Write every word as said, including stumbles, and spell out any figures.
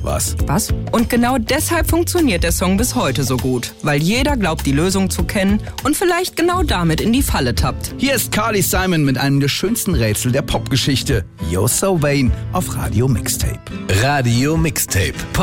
was? Was? Und genau deshalb funktioniert der Song bis heute so gut. Weil jeder glaubt, die Lösung zu kennen und vielleicht genau damit in die Falle tappt. Hier ist Carly Simon mit einem der schönsten Rätsel der Popgeschichte. You're So Vain auf Radio Mixtape. Radio Mixtape.